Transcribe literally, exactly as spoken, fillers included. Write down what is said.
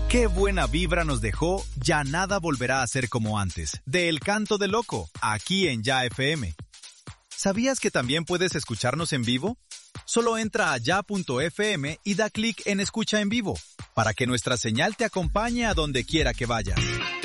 Qué buena vibra nos dejó, ya nada volverá a ser como antes, de El Canto del Loco, aquí en Ya F M. ¿Sabías que también puedes escucharnos en vivo? Solo entra a ya punto f m y da clic en Escucha en Vivo, para que nuestra señal te acompañe a donde quiera que vayas.